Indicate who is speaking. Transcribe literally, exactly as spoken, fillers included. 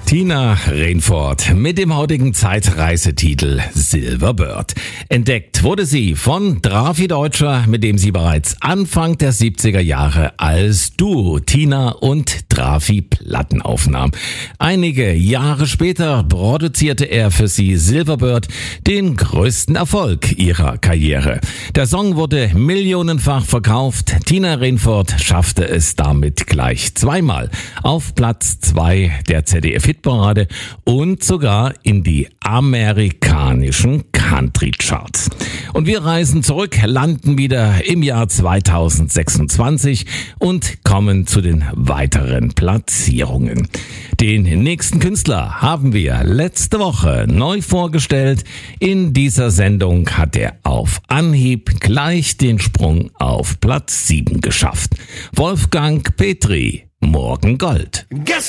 Speaker 1: Tina Reinforth mit dem heutigen Zeitreisetitel Silverbird. Entdeckt wurde sie von Drafi Deutscher, mit dem sie bereits Anfang der siebziger Jahre als Duo Tina und Drafi Platten aufnahm. Einige Jahre später produzierte er für sie Silverbird, den größten Erfolg ihrer Karriere. Der Song wurde millionenfach verkauft. Tina Reinforth schaffte es damit gleich zweimal auf Platz zwei der Z D F-Hitparade und sogar in die amerikanischen Country-Charts. Und wir reisen zurück, landen wieder im Jahr zweitausendsechsundzwanzig und kommen zu den weiteren Platzierungen. Den nächsten Künstler haben wir letzte Woche neu vorgestellt. In dieser Sendung hat er auf Anhieb gleich den Sprung auf Platz sieben geschafft. Wolfgang Petri, Morgen Gold.